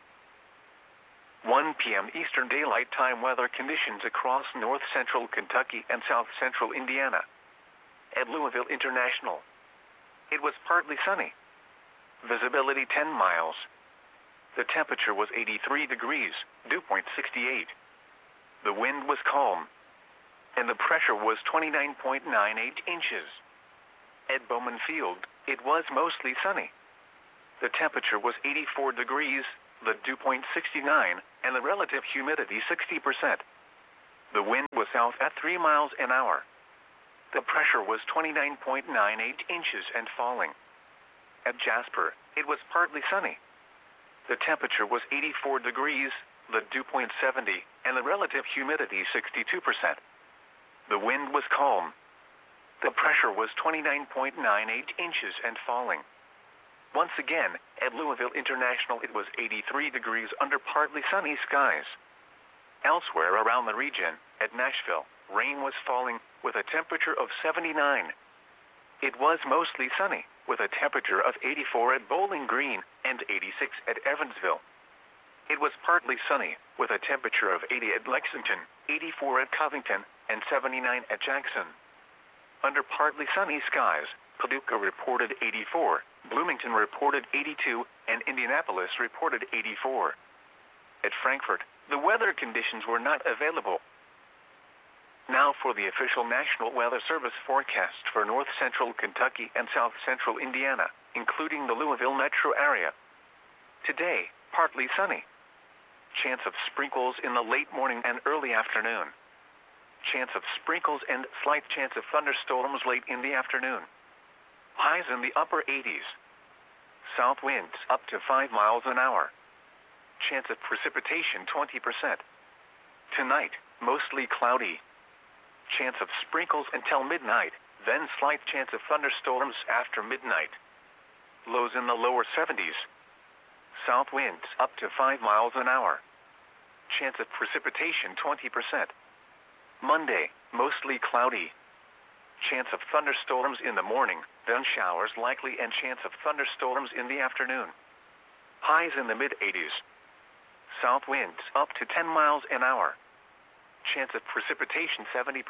1 p.m. Eastern Daylight Time weather conditions across north central Kentucky and south central Indiana. At Louisville International, it was partly sunny. Visibility 10 miles. The temperature was 83 degrees, dew point 68. The wind was calm, and the pressure was 29.98 inches. At Bowman Field, it was mostly sunny. The temperature was 84 degrees, the dew point 69, and the relative humidity 60%. The wind was south at 3 miles an hour. The pressure was 29.98 inches and falling. At Jasper, it was partly sunny. The temperature was 84 degrees, the dew point 70, and the relative humidity 62%. The wind was calm. The pressure was 29.98 inches and falling. Once again, at Louisville International it was 83 degrees under partly sunny skies. Elsewhere around the region, at Nashville, rain was falling with a temperature of 79. It was mostly sunny, with a temperature of 84 at Bowling Green and 86 at Evansville. It was partly sunny, with a temperature of 80 at Lexington, 84 at Covington, and 79 at Jackson. Under partly sunny skies, Paducah reported 84, Bloomington reported 82, and Indianapolis reported 84. At Frankfort, the weather conditions were not available. Now for the official National Weather Service forecast for north central Kentucky and south central Indiana, including the Louisville metro area. Today, partly sunny. Chance of sprinkles in the late morning and early afternoon. Chance of sprinkles and slight chance of thunderstorms late in the afternoon. Highs in the upper 80s. South winds up to 5 miles an hour. Chance of precipitation 20%. Tonight, mostly cloudy. Chance of sprinkles until midnight, then slight chance of thunderstorms after midnight. Lows in the lower 70s. South winds up to 5 miles an hour. Chance of precipitation 20%. Monday, mostly cloudy. Chance of thunderstorms in the morning, then showers likely and chance of thunderstorms in the afternoon. Highs in the mid-80s. South winds up to 10 miles an hour. Chance of precipitation 70%.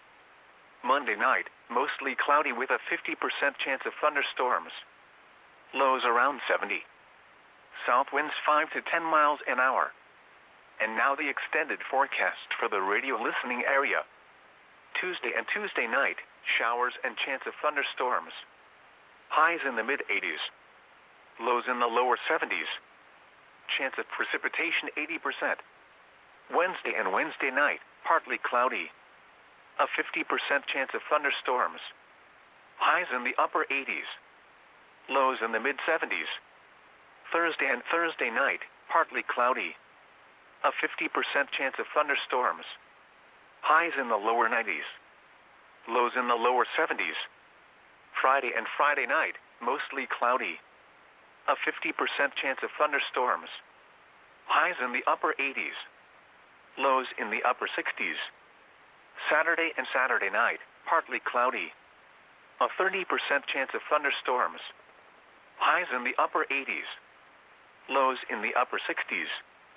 Monday night, mostly cloudy with a 50% chance of thunderstorms. Lows around 70. South winds 5 to 10 miles an hour. And now the extended forecast for the radio listening area. Tuesday and Tuesday night, showers and chance of thunderstorms. Highs in the mid-80s. Lows in the lower 70s. Chance of precipitation 80%. Wednesday and Wednesday night, partly cloudy. A 50% chance of thunderstorms. Highs in the upper 80s. Lows in the mid-70s. Thursday and Thursday night, partly cloudy. A 50% chance of thunderstorms. Highs in the lower 90s. Lows in the lower 70s. Friday and Friday night, mostly cloudy. A 50% chance of thunderstorms. Highs in the upper 80s. Lows in the upper 60s. Saturday and Saturday night, partly cloudy. A 30% chance of thunderstorms. Highs in the upper 80s. Lows in the upper 60s.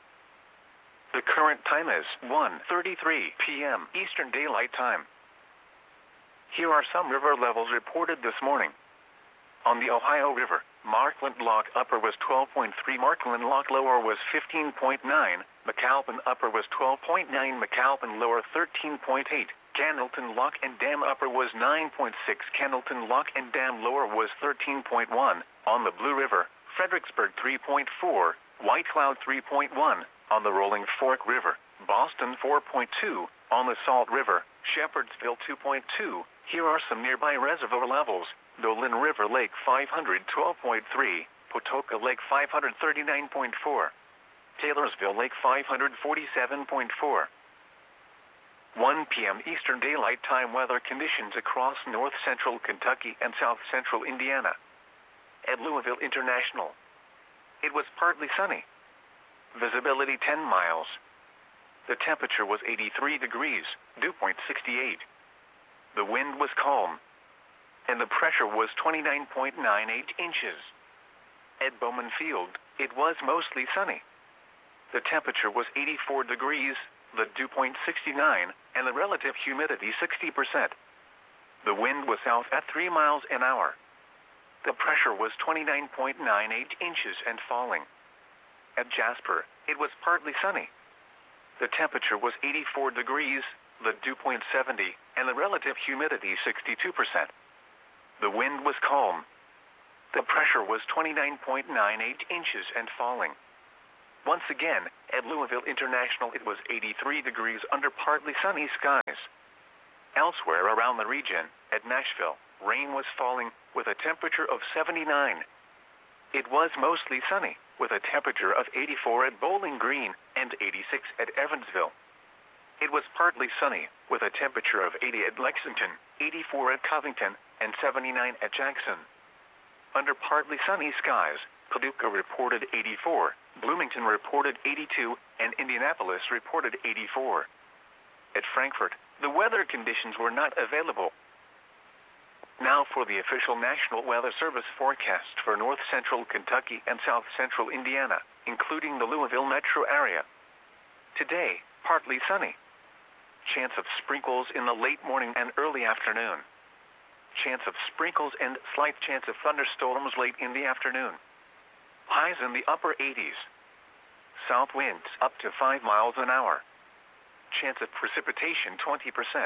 The current time is 1:33 p.m. Eastern Daylight Time. Here are some river levels reported this morning. On the Ohio River, Markland Lock Upper was 12.3, Markland Lock Lower was 15.9, McAlpin Upper was 12.9, McAlpin Lower 13.8, Candleton Lock and Dam Upper was 9.6, Candleton Lock and Dam Lower was 13.1, on the Blue River, Fredericksburg 3.4, White Cloud 3.1, on the Rolling Fork River, Boston 4.2, on the Salt River, Shepherdsville 2.2. Here are some nearby reservoir levels. Dolan River Lake 512.3, Patoka Lake 539.4, Taylorsville Lake 547.4. 1 p.m. Eastern Daylight Time weather conditions across north central Kentucky and south central Indiana. At Louisville International, it was partly sunny. Visibility 10 miles. The temperature was 83 degrees, dew point 68. The wind was calm, and the pressure was 29.98 inches. At Bowman Field, it was mostly sunny. The temperature was 84 degrees, the dew point 69, and the relative humidity 60%. The wind was south at 3 miles an hour. The pressure was 29.98 inches and falling. At Jasper, it was partly sunny. The temperature was 84 degrees, the dew point 70, and the relative humidity 62%. The wind was calm. The pressure was 29.98 inches and falling. Once again, at Louisville International it was 83 degrees under partly sunny skies. Elsewhere around the region, at Nashville, rain was falling with a temperature of 79. It was mostly sunny, with a temperature of 84 at Bowling Green and 86 at Evansville. It was partly sunny, with a temperature of 80 at Lexington, 84 at Covington, and 79 at Jackson. Under partly sunny skies, Paducah reported 84, Bloomington reported 82, and Indianapolis reported 84. At Frankfort, the weather conditions were not available. Now for the official National Weather Service forecast for north central Kentucky and south central Indiana, including the Louisville metro area. Today, partly sunny. Chance of sprinkles in the late morning and early afternoon. Chance of sprinkles and slight chance of thunderstorms late in the afternoon. Highs in the upper 80s. South winds up to 5 miles an hour. Chance of precipitation 20%.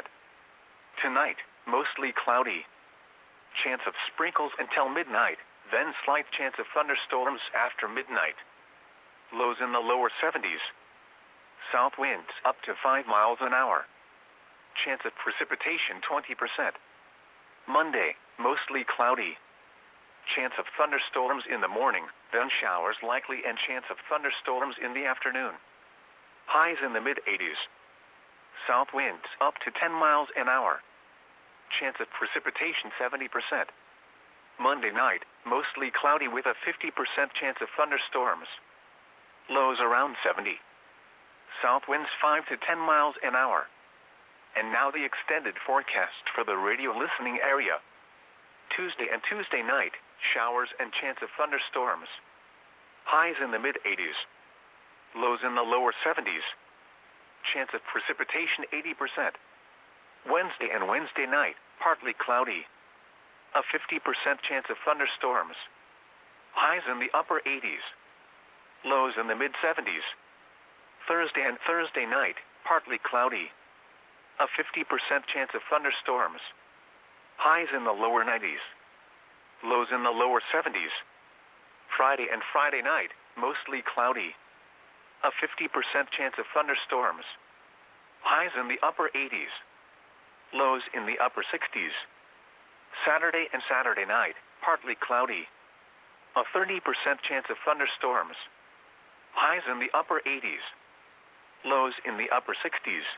Tonight, mostly cloudy. Chance of sprinkles until midnight, then slight chance of thunderstorms after midnight. Lows in the lower 70s. South winds up to 5 miles an hour. Chance of precipitation 20%. Monday, mostly cloudy. Chance of thunderstorms in the morning, then showers likely and chance of thunderstorms in the afternoon. Highs in the mid-80s. South winds up to 10 miles an hour. Chance of precipitation 70%. Monday night, mostly cloudy with a 50% chance of thunderstorms. Lows around 70. South winds 5 to 10 miles an hour. And now the extended forecast for the radio listening area. Tuesday and Tuesday night, showers and chance of thunderstorms. Highs in the mid-80s. Lows in the lower 70s. Chance of precipitation 80%. Wednesday and Wednesday night, partly cloudy. A 50% chance of thunderstorms. Highs in the upper 80s. Lows in the mid-70s. Thursday and Thursday night, partly cloudy. A 50% chance of thunderstorms. Highs in the lower 90s. Lows in the lower 70s. Friday and Friday night, mostly cloudy. A 50% chance of thunderstorms. Highs in the upper 80s. Lows in the upper 60s. Saturday and Saturday night, partly cloudy. A 30% chance of thunderstorms. Highs in the upper 80s. Lows in the upper 60s.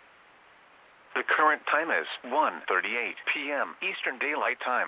The current time is 1:38 p.m. Eastern Daylight Time.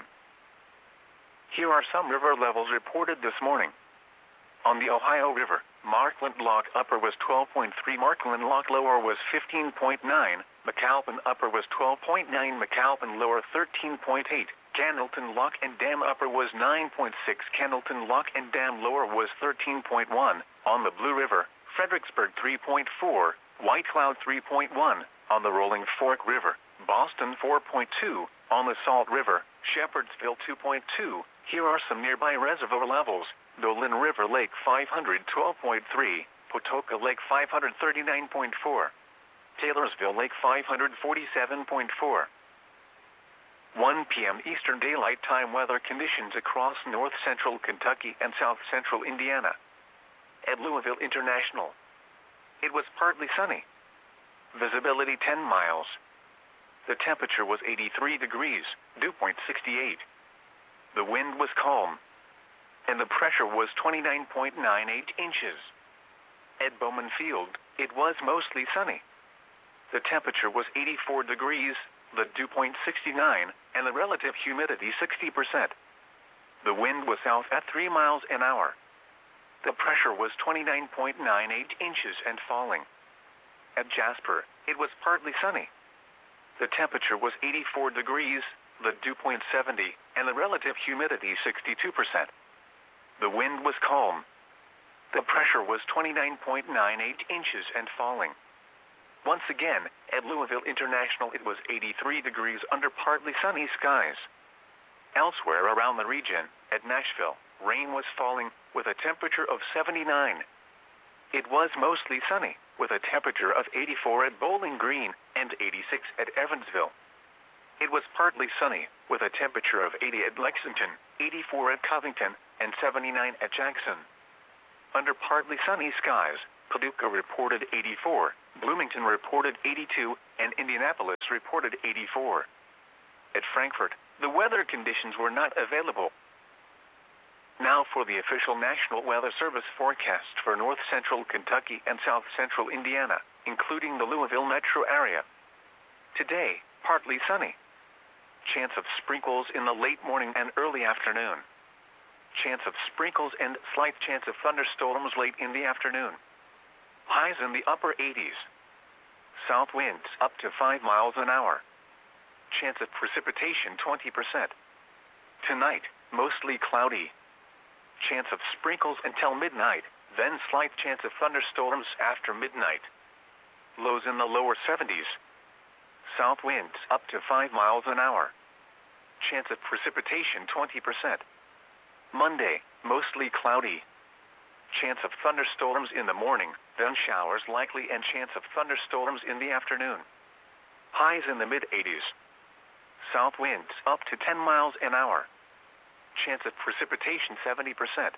Here are some river levels reported this morning. On the Ohio River, Markland Lock Upper was 12.3, Markland Lock Lower was 15.9, McAlpin Upper was 12.9, McAlpin Lower 13.8, Candleton Lock and Dam Upper was 9.6, Candleton Lock and Dam Lower was 13.1, on the Blue River, Fredericksburg 3.4, White Cloud 3.1, on the Rolling Fork River, Boston 4.2, on the Salt River, Shepherdsville 2.2. Here are some nearby reservoir levels. Dolan River Lake 512.3, Patoka Lake 539.4, Taylorsville Lake 547.4. 1 p.m. Eastern Daylight Time weather conditions across north central Kentucky and south central Indiana. At Louisville International, it was partly sunny. Visibility 10 miles. The temperature was 83 degrees, dew point 68. The wind was calm, and the pressure was 29.98 inches. At Bowman Field, it was mostly sunny. The temperature was 84 degrees, the dew point 69, and the relative humidity 60%. The wind was south at 3 miles an hour. The pressure was 29.98 inches and falling. At Jasper, it was partly sunny. The temperature was 84 degrees, the dew point 70, and the relative humidity 62%. The wind was calm. The pressure was 29.98 inches and falling. Once again, at Louisville International it was 83 degrees under partly sunny skies. Elsewhere around the region, at Nashville, rain was falling with a temperature of 79. It was mostly sunny, with a temperature of 84 at Bowling Green and 86 at Evansville. It was partly sunny, with a temperature of 80 at Lexington, 84 at Covington, and 79 at Jackson. Under partly sunny skies, Paducah reported 84, Bloomington reported 82, and Indianapolis reported 84. At Frankfort, the weather conditions were not available. Now for the official National Weather Service forecast for north central Kentucky and south central Indiana, including the Louisville metro area. Today, partly sunny. Chance of sprinkles in the late morning and early afternoon. Chance of sprinkles and slight chance of thunderstorms late in the afternoon. Highs in the upper 80s. South winds up to 5 miles an hour. Chance of precipitation 20%. Tonight, mostly cloudy. Chance of sprinkles until midnight, then slight chance of thunderstorms after midnight. Lows in the lower 70s. South winds up to 5 miles an hour. Chance of precipitation 20%. Monday, mostly cloudy. Chance of thunderstorms in the morning, then showers likely and chance of thunderstorms in the afternoon. Highs in the mid-80s. South winds up to 10 miles an hour. Chance of precipitation 70%.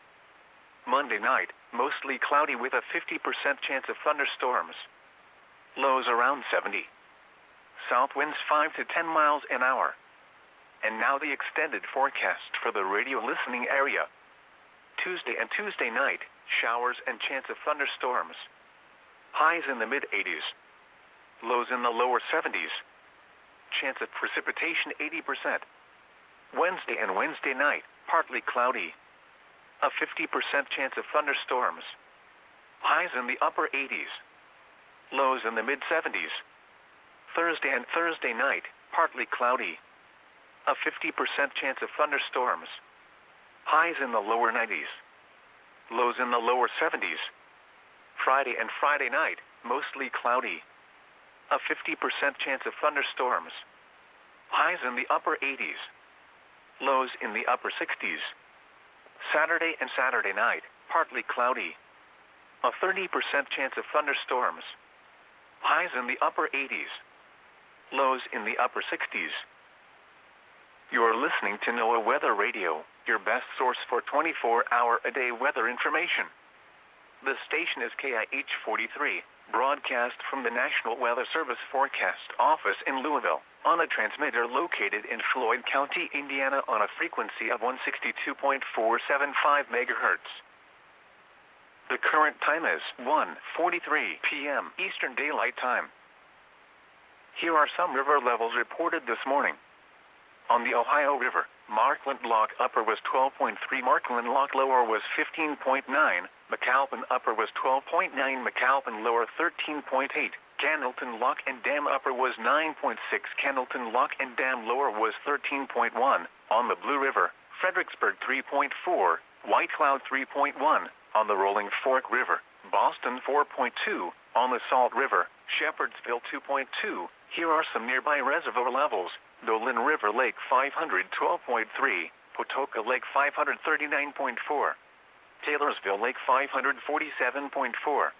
Monday night, mostly cloudy with a 50% chance of thunderstorms. Lows around 70. South winds 5 to 10 miles an hour. And now the extended forecast for the radio listening area. Tuesday and Tuesday night, showers and chance of thunderstorms. Highs in the mid-80s. Lows in the lower 70s. Chance of precipitation 80%. Wednesday and Wednesday night, partly cloudy. A 50% chance of thunderstorms. Highs in the upper 80s. Lows in the mid-70s. Thursday and Thursday night, partly cloudy. A 50% chance of thunderstorms. Highs in the lower 90s. Lows in the lower 70s. Friday and Friday night, mostly cloudy. A 50% chance of thunderstorms. Highs in the upper 80s. Lows in the upper 60s. Saturday and Saturday night, partly cloudy. A 30% chance of thunderstorms. Highs in the upper 80s. Lows in the upper 60s. You are listening to NOAA Weather Radio, your best source for 24-hour-a-day weather information. The station is KIH 43, broadcast from the National Weather Service Forecast Office in Louisville, on a transmitter located in Floyd County, Indiana on a frequency of 162.475 megahertz. The current time is 1:43 p.m. Eastern Daylight Time. Here are some river levels reported this morning. On the Ohio River, Markland Lock Upper was 12.3, Markland Lock Lower was 15.9, McAlpin Upper was 12.9, McAlpin Lower 13.8, Cannelton Lock and Dam Upper was 9.6, Cannelton Lock and Dam Lower was 13.1. On the Blue River, Fredericksburg 3.4, White Cloud 3.1. On the Rolling Fork River, Boston 4.2. On the Salt River, Shepherdsville 2.2. Here are some nearby reservoir levels. Dolan River Lake 512.3, Patoka Lake 539.4, Taylorsville Lake 547.4.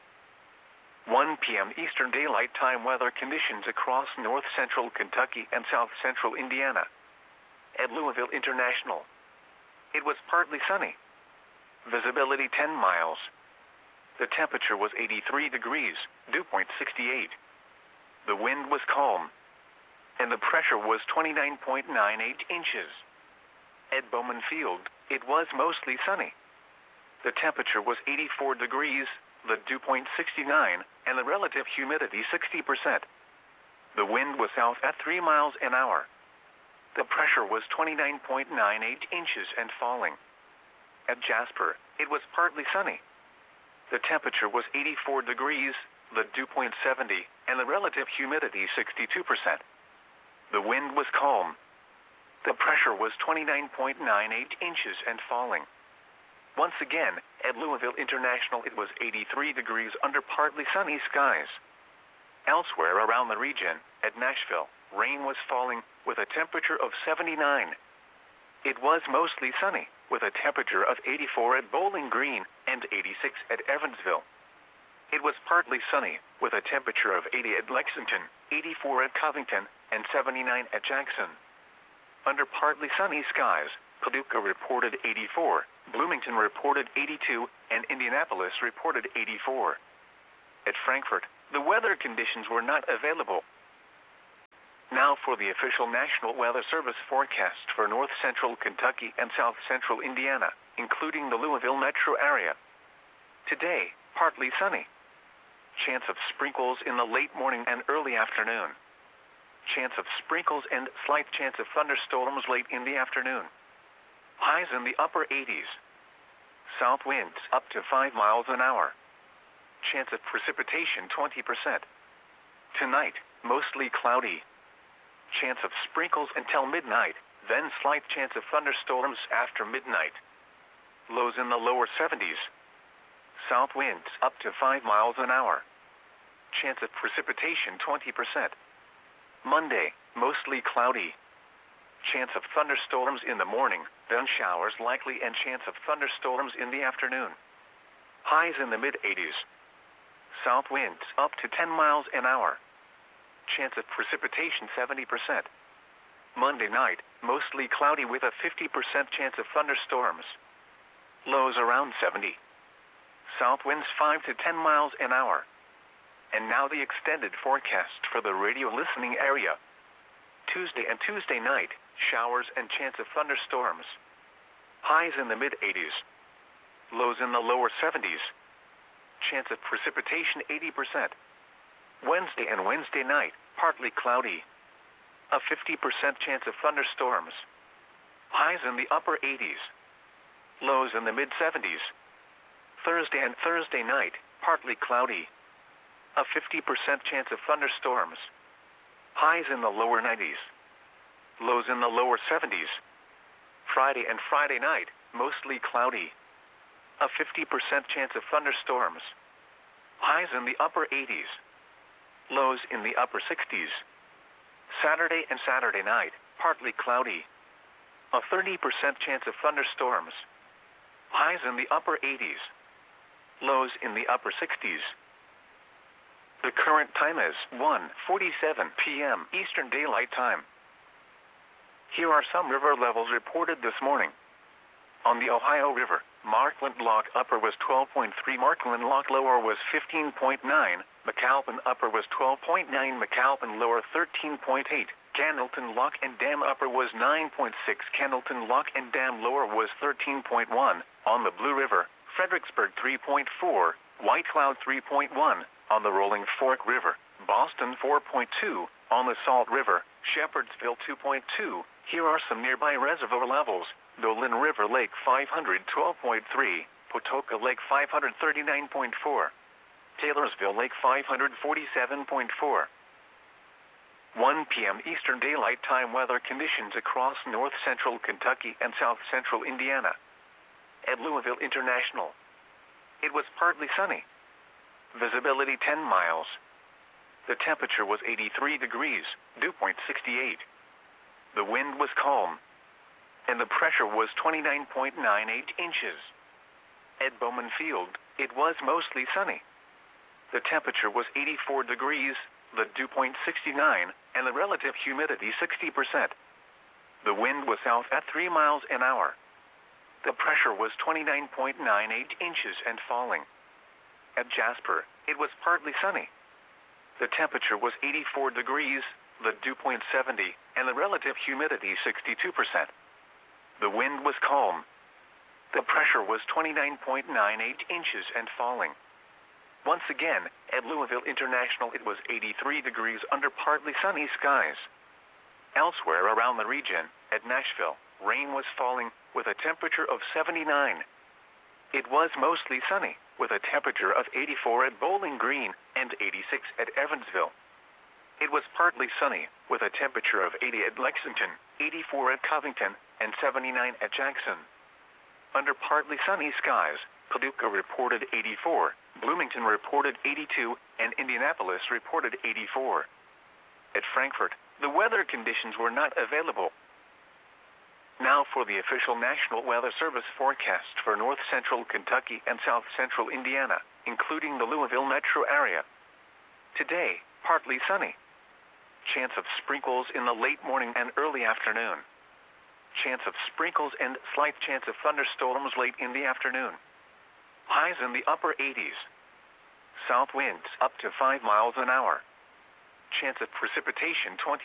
1 p.m. Eastern Daylight Time weather conditions across north central Kentucky and south central Indiana. At Louisville International, it was partly sunny. Visibility 10 miles. The temperature was 83 degrees, dew point 68. The wind was calm, and the pressure was 29.98 inches. At Bowman Field, it was mostly sunny. The temperature was 84 degrees, the dew point 69, and the relative humidity 60%. The wind was south at 3 miles an hour. The pressure was 29.98 inches and falling. At Jasper, it was partly sunny. The temperature was 84 degrees, the dew point 70, and the relative humidity 62%. The wind was calm. The pressure was 29.98 inches and falling. Once again, at Louisville International it was 83 degrees under partly sunny skies. Elsewhere around the region, at Nashville, rain was falling with a temperature of 79. It was mostly sunny, with a temperature of 84 at Bowling Green and 86 at Evansville. It was partly sunny, with a temperature of 80 at Lexington 84 at Covington, and 79 at Jackson. Under partly sunny skies, Paducah reported 84, Bloomington reported 82, and Indianapolis reported 84. At Frankfort, the weather conditions were not available. Now for the official National Weather Service forecast for north central Kentucky and south central Indiana, including the Louisville metro area. Today, partly sunny. Chance of sprinkles in the late morning and early afternoon. Chance of sprinkles and slight chance of thunderstorms late in the afternoon. Highs in the upper 80s. South winds up to 5 miles an hour. Chance of precipitation 20%. Tonight, mostly cloudy. Chance of sprinkles until midnight, then slight chance of thunderstorms after midnight. Lows in the lower 70s. South winds up to 5 miles an hour. Chance of precipitation 20%. Monday, mostly cloudy. Chance of thunderstorms in the morning, then showers likely and chance of thunderstorms in the afternoon. Highs in the mid-80s. South winds up to 10 miles an hour. Chance of precipitation 70%. Monday night, mostly cloudy with a 50% chance of thunderstorms. Lows around 70. South winds 5 to 10 miles an hour. And now the extended forecast for the radio listening area. Tuesday and Tuesday night, showers and chance of thunderstorms. Highs in the mid-80s. Lows in the lower 70s. Chance of precipitation 80%. Wednesday and Wednesday night, partly cloudy. A 50% chance of thunderstorms. Highs in the upper 80s. Lows in the mid-70s. Thursday and Thursday night, partly cloudy. A 50% chance of thunderstorms. Highs in the lower 90s. Lows in the lower 70s. Friday and Friday night, mostly cloudy. A 50% chance of thunderstorms. Highs in the upper 80s. Lows in the upper 60s. Saturday and Saturday night, partly cloudy. A 30% chance of thunderstorms. Highs in the upper 80s. Lows in the upper 60s. The current time is 1:47 p.m. Eastern Daylight Time. Here are some river levels reported this morning. On the Ohio River, Markland Lock Upper was 12.3, Markland Lock Lower was 15.9, McAlpin Upper was 12.9, McAlpin Lower 13.8, Candleton Lock and Dam Upper was 9.6, Candleton Lock and Dam Lower was 13.1, on the Blue River, Fredericksburg 3.4, White Cloud 3.1, on the Rolling Fork River, Boston 4.2, on the Salt River, Shepherdsville 2.2. Here are some nearby reservoir levels. Dolan River Lake 512.3, Patoka Lake 539.4, Taylorsville Lake 547.4. 1 p.m. Eastern Daylight Time weather conditions across north central Kentucky and south central Indiana. At Louisville International, it was partly sunny. Visibility 10 miles. The temperature was 83 degrees, dew point 68. The wind was calm, and the pressure was 29.98 inches. At Bowman Field, it was mostly sunny. The temperature was 84 degrees, the dew point 69, and the relative humidity 60%. The wind was south at 3 miles an hour. The pressure was 29.98 inches and falling. At Jasper, it was partly sunny. The temperature was 84 degrees, the dew point 70, and the relative humidity 62%. The wind was calm. The pressure was 29.98 inches and falling. Once again, at Louisville International it was 83 degrees under partly sunny skies. Elsewhere around the region, at Nashville, rain was falling with a temperature of 79. It was mostly sunny, with a temperature of 84 at Bowling Green and 86 at Evansville. It was partly sunny, with a temperature of 80 at Lexington, 84 at Covington, and 79 at Jackson. Under partly sunny skies, Paducah reported 84, Bloomington reported 82, and Indianapolis reported 84. At Frankfort, the weather conditions were not available. Now for the official National Weather Service forecast for north central Kentucky and south central Indiana, including the Louisville metro area. Today, partly sunny. Chance of sprinkles in the late morning and early afternoon. Chance of sprinkles and slight chance of thunderstorms late in the afternoon. Highs in the upper 80s. South winds up to 5 miles an hour. Chance of precipitation 20